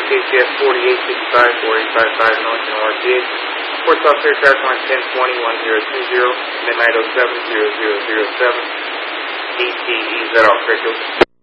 KCS 4855, 4855, Northern RTA. Ports off aircraft line 1020-1020, midnight 07, 0007, ATE, is that all, Craig?